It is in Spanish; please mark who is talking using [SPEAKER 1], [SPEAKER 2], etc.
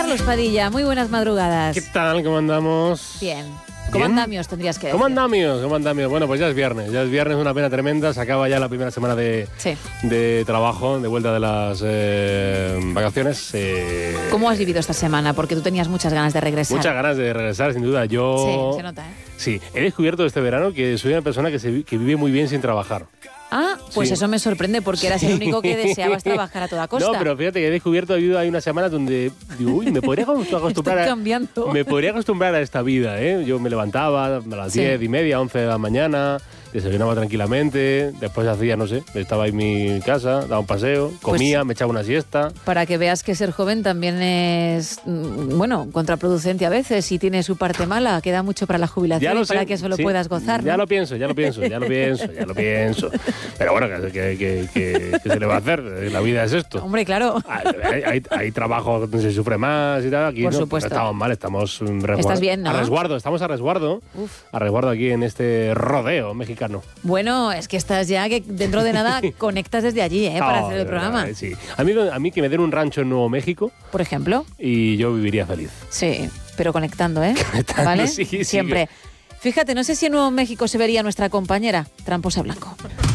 [SPEAKER 1] Carlos Padilla, muy buenas madrugadas.
[SPEAKER 2] ¿Qué tal? ¿Cómo andamos?
[SPEAKER 1] Bien. ¿Cómo andamios tendrías que decir?
[SPEAKER 2] ¿Cómo andamios? Bueno, pues ya es viernes, una pena tremenda. Se acaba ya la primera semana de trabajo, de vuelta de las vacaciones.
[SPEAKER 1] ¿Cómo has vivido esta semana? Porque tú tenías muchas ganas de regresar.
[SPEAKER 2] Muchas ganas de regresar, sin duda.
[SPEAKER 1] Sí, se nota, ¿eh?
[SPEAKER 2] Sí, he descubierto este verano que soy una persona que vive muy bien sin trabajar.
[SPEAKER 1] Ah, pues sí. Eso me sorprende porque eras el único que deseabas trabajar a toda costa.
[SPEAKER 2] No, pero fíjate que he descubierto hay una semana donde digo, uy, me podría acostumbrar
[SPEAKER 1] me
[SPEAKER 2] podría acostumbrar a esta vida, ¿eh? Yo me levantaba a las 10:30, 11 de la mañana, desayunaba tranquilamente, después hacía, no sé, estaba en mi casa, daba un paseo, comía, me echaba una siesta.
[SPEAKER 1] Para que veas que ser joven también es, bueno, contraproducente a veces y tiene su parte mala, queda mucho para la jubilación y para que eso lo puedas gozar, ¿no?
[SPEAKER 2] Ya lo pienso. Pero bueno, que se le va a hacer, la vida es esto.
[SPEAKER 1] Hombre, claro.
[SPEAKER 2] Hay trabajo donde se sufre más y tal, aquí
[SPEAKER 1] por
[SPEAKER 2] no
[SPEAKER 1] supuesto.
[SPEAKER 2] Estamos mal, estamos
[SPEAKER 1] ¿Estás bien, no?
[SPEAKER 2] Estamos a resguardo aquí en este rodeo mexicano.
[SPEAKER 1] Bueno, es que estás ya, que dentro de nada conectas desde allí, para hacer el programa.
[SPEAKER 2] Sí. A mí que me den un rancho en Nuevo México,
[SPEAKER 1] por ejemplo,
[SPEAKER 2] y yo viviría feliz.
[SPEAKER 1] Sí, pero conectando,
[SPEAKER 2] Conectando,
[SPEAKER 1] ¿vale?
[SPEAKER 2] sí,
[SPEAKER 1] siempre. Fíjate, no sé si en Nuevo México se vería nuestra compañera Tramposa Blanco.